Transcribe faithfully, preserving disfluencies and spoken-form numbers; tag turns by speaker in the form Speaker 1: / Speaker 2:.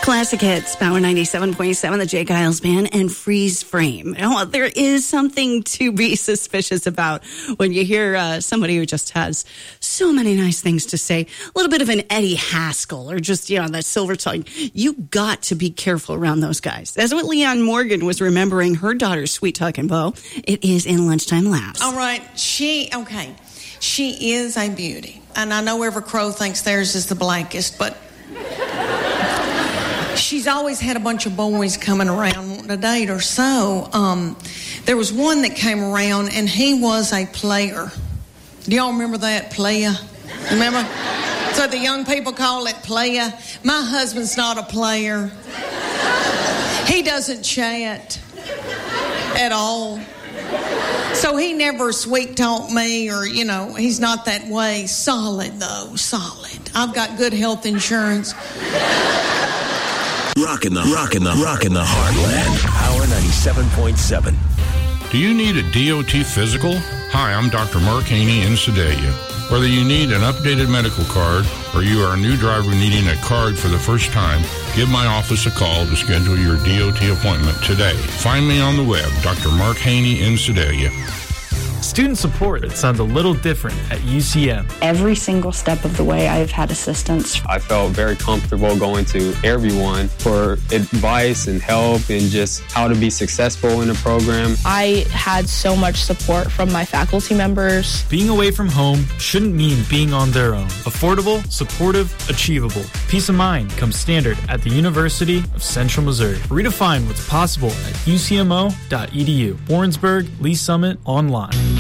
Speaker 1: Classic hits, Power ninety-seven point seven, the Jay Giles Band, and Freeze Frame. Oh, there is something to be suspicious about when you hear uh, somebody who just has so many nice things to say. A little bit of an Eddie Haskell or just, you know, that silver tongue. You got to be careful around those guys. That's what Leon Morgan was remembering her daughter's Sweet Talking Beau. It is in Lunchtime Laughs.
Speaker 2: All right. She, okay. She is a beauty. And I know every crow thinks theirs is the blackest, but she's always had a bunch of boys coming around wanting to date her. So um, there was one that came around, and he was a player. Do y'all remember that? Playa? Remember? So the young people call it playa. My husband's not a player. He doesn't chat at all. So he never sweet talked me, or, you know, he's not that way. Solid, though, solid. I've got good health insurance.
Speaker 3: Rockin' the, rockin' the, rockin' the Heartland. Power ninety-seven point seven.
Speaker 4: Do you need a D O T physical? Hi, I'm Doctor Mark Haney in Sedalia. Whether you need an updated medical card or you are a new driver needing a card for the first time, give my office a call to schedule your D O T appointment today. Find me on the web, Doctor Mark Haney in Sedalia.
Speaker 5: Student support that sounds a little different at U C M.
Speaker 6: Every single step of the way, I've had assistance.
Speaker 7: I felt very comfortable going to everyone for advice and help and just how to be successful in a program.
Speaker 8: I had so much support from my faculty members.
Speaker 5: Being away from home shouldn't mean being on their own. Affordable, supportive, achievable. Peace of mind comes standard at the University of Central Missouri. Redefine what's possible at U C M O dot E D U. Warrensburg, Lee Summit, online.